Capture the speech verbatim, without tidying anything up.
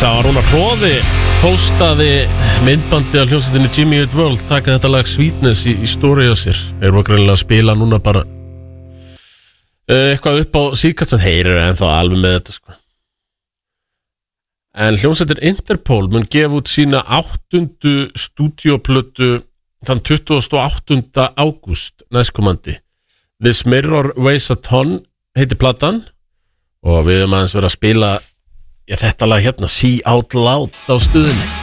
sá að Rúnar Hróði postaði myndbandi af hljómsveitinni Jimmy Eat World taka þetta lag Sweetness í, í story á sér. Þeir voru greinilega að spila núna bara uh, eitthvað upp á síkast en þeir eru ennþá alveg með þetta sko. En hljómsveitin Interpol mun gefa út sína áttundu stúdíóplötu þann tuttugasta og áttunda ágúst næstkomandi. This Mirror Weighs a Ton heitir platan og við höfum aðeins verið að spila já, þetta lag hérna See Out Loud á stuðinni.